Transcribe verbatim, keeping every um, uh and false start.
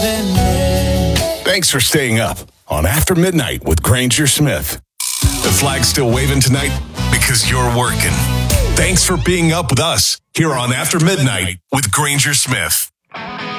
Thanks for staying up on After Midnight with Granger Smith. The flag's still waving tonight because you're working. Thanks for being up with us here on After Midnight with Granger Smith.